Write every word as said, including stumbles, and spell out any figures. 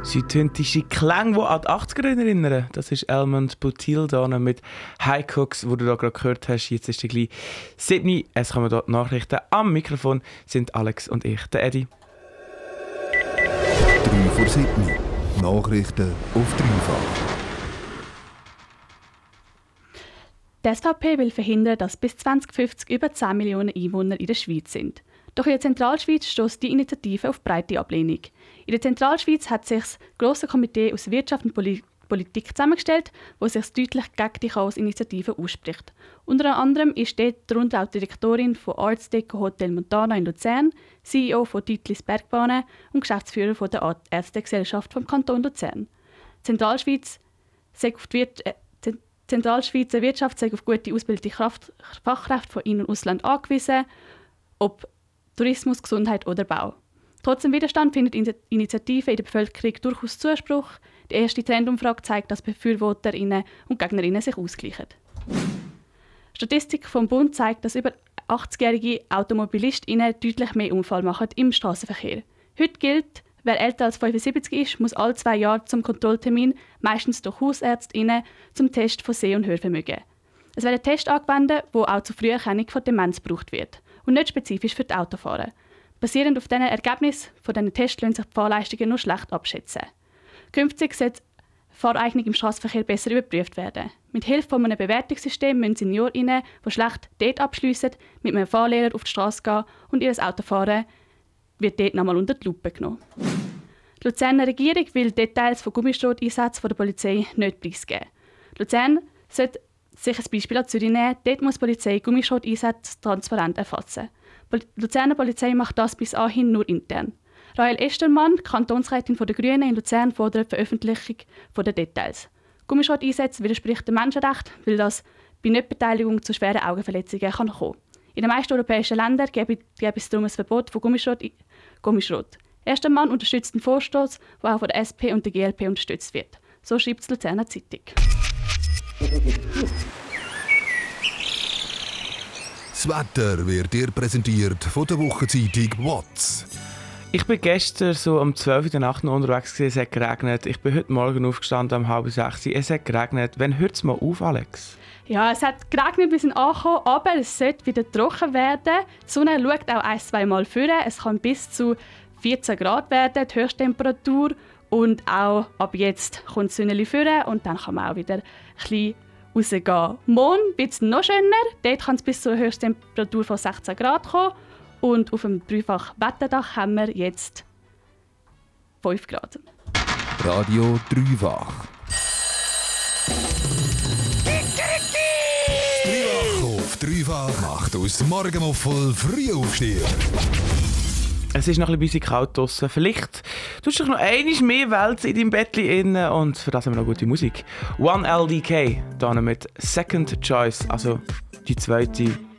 Südhündische Klänge, die an die achtziger erinnern. Das ist Elmond Butil da mit High Cooks, wo du da gerade gehört hast. Jetzt ist gleich Sydney. Es kommen dort Nachrichten. Am Mikrofon sind Alex und ich, der Eddie. drei vor Sydney. Nachrichten auf dreifach. Die S V P will verhindern, dass bis zwanzig fünfzig über zehn Millionen Einwohner in der Schweiz sind. Doch in der Zentralschweiz stößt die Initiative auf breite Ablehnung. In der Zentralschweiz hat sich das grosse Komitee aus Wirtschaft und Poli- Politik zusammengestellt, das sich deutlich gegen die Chaos-Initiative ausspricht. Unter anderem ist dort darunter auch die Direktorin von Arts Deco Hotel Montana in Luzern, C E O von Titlis Bergbahnen und Geschäftsführer von der Ärztegesellschaft vom Kanton Luzern. Zentralschweiz sagt auf die Wir- äh, Zentralschweizer Wirtschaft sei auf gute ausgebildete Kraft- Fachkräfte von In- und Ausland angewiesen, ob Tourismus, Gesundheit oder Bau. Trotz dem Widerstand findet die Initiative in der Bevölkerung durchaus Zuspruch. Die erste Trendumfrage zeigt, dass BefürworterInnen und GegnerInnen sich ausgleichen. Statistik vom Bund zeigt, dass über achtzigjährige AutomobilistInnen deutlich mehr Unfall machen im Straßenverkehr. Heute gilt, wer älter als fünfundsiebzig ist, muss alle zwei Jahre zum Kontrolltermin, meistens durch HausärztInnen, zum Test von Seh- und Hörvermögen. Es werden Tests angewendet, wo auch zur Früherkennung von Demenz gebraucht wird und nicht spezifisch für die Autofahrer. Basierend auf diesen Ergebnissen von diesen Tests lassen sich die Fahrleistungen nur schlecht abschätzen. Künftig sollte die Fahreignung im Straßenverkehr besser überprüft werden. Mit Hilfe von einem Bewertungssystem müssen SeniorInnen, die schlecht dort abschliessen, mit einem Fahrlehrer auf die Straße gehen und ihr Autofahren wird dort nochmal unter die Lupe genommen. Die Luzerner Regierung will Details von Gummischroteinsätzen von der Polizei nicht preisgeben. Luzern sollte sich ein Beispiel an Zürich nehmen. Dort muss die Polizei Gummischroteinsätze transparent erfassen. Die Luzerner Polizei macht das bis anhin nur intern. Rahel Estermann, Kantonsrätin der Grünen in Luzern, fordert die Veröffentlichung der Details. Gummischroteinsätze widerspricht dem Menschenrecht, weil das bei Nichtbeteiligung zu schweren Augenverletzungen kann kommen. In den meisten europäischen Ländern gäbe es darum ein Verbot von Gummischrot. Gummischrot. Estermann unterstützt den Vorstoß, der auch von der S P und der G L P unterstützt wird. So schreibt die Luzerner Zeitung. Das Wetter wird dir präsentiert von der Wochenzeitung «Watts». Ich bin gestern so um zwölf Uhr in der Nacht noch unterwegs gewesen. Es hat geregnet. Ich bin heute Morgen aufgestanden um halb sechs. Es hat geregnet. Wann hört es mal auf, Alex? Ja, es hat geregnet bis angekommen, aber es sollte wieder trocken werden. Die Sonne schaut auch ein-, zweimal vor. Es kann bis zu vierzehn Grad werden, die Höchsttemperatur. Und auch ab jetzt kommt die Sonne vor und dann kann man auch wieder ein bisschen rausgehen. Morgen wird es noch schöner. Dort kann es bis zu einer Höchsttemperatur von sechzehn Grad kommen. Und auf dem dreifach Wetterdach haben wir jetzt fünf Grad. Radio dreifach. Dreifach auf dreifach macht aus dem Morgenmuffel Frühaufsteher. Es ist noch ein bisschen kalt draussen. Vielleicht tust du noch einmal mehr Welt in deinem Bettchen rein und für das haben wir noch gute Musik. One L D K, hier mit Second Choice, also die zweite